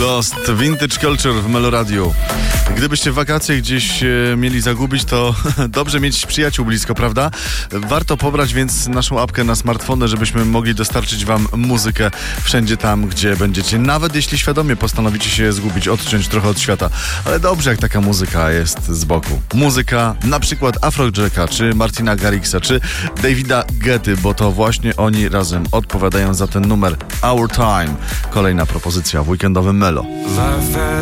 Lost Vintage Culture w Meloradiu. Gdybyście w wakacje gdzieś mieli zagubić, to dobrze mieć przyjaciół blisko, prawda? Warto pobrać więc naszą apkę na smartfony, żebyśmy mogli dostarczyć wam muzykę wszędzie tam, gdzie będziecie. Nawet jeśli świadomie postanowicie się zgubić, odciąć trochę od świata. Ale dobrze, jak taka muzyka jest z boku. Muzyka na przykład Afrojacka, czy Martina Garrixa, czy Davida Guetty, bo to właśnie oni razem odpowiadają za ten numer Our Time. Kolejna propozycja w weekendowym Melo.